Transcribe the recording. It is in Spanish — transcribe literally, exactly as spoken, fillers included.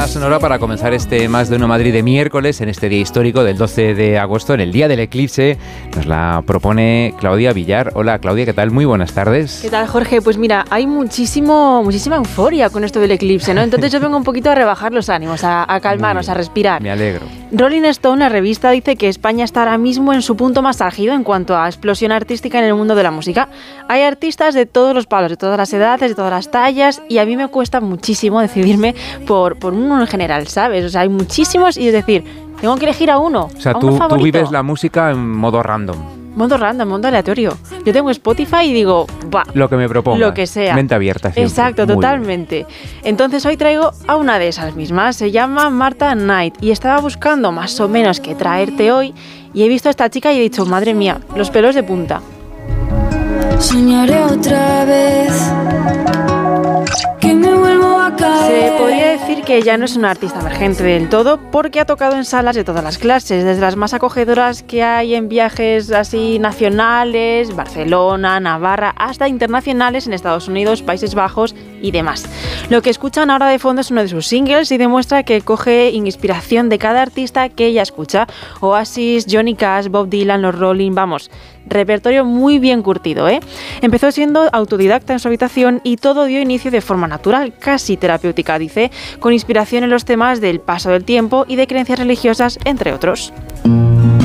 banda sonora para comenzar este Más de Uno Madrid de miércoles, en este día histórico del doce de agosto, en el día del eclipse. Nos la propone Claudia Villar. Hola Claudia, ¿qué tal? Muy buenas tardes. ¿Qué tal, Jorge? Pues mira, hay muchísimo, muchísima euforia con esto del eclipse, ¿no? Entonces yo vengo un poquito a rebajar los ánimos, a, a calmarnos, a respirar. Me alegro. Rolling Stone, la revista, dice que España está ahora mismo en su punto más álgido en cuanto a explosión artística en el mundo de la música. Hay artistas de todos los palos, de todas las edades, de todas las tallas, y a mí me cuesta muchísimo decidirme por, por uno en general, ¿sabes? O sea, hay muchísimos y es decir, tengo que elegir a uno. O sea, a tú, uno tú vives la música en modo random. Modo random, modo aleatorio. Yo tengo Spotify y digo, va. Lo que me proponga. Lo que sea. Mente abierta siempre. Exacto, Muy totalmente. Bien. Entonces hoy traigo a una de esas mismas. Se llama Marta Knight y estaba buscando más o menos qué traerte hoy y he visto a esta chica y he dicho, madre mía, los pelos de punta. Soñaré otra vez que me vuelvo a caer. Se podría decir que ella no es una artista emergente del todo porque ha tocado en salas de todas las clases, desde las más acogedoras que hay en viajes así nacionales, Barcelona, Navarra, hasta internacionales en Estados Unidos, Países Bajos y demás. Lo que escuchan ahora de fondo es uno de sus singles y demuestra que coge inspiración de cada artista que ella escucha. Oasis, Johnny Cash, Bob Dylan, los Rolling, vamos, repertorio muy bien curtido, ¿eh? Empezó siendo autodidacta en su habitación y todo dio inicio de forma natural, casi terapéutica, dice, con inspiración en los temas del paso del tiempo y de creencias religiosas, entre otros.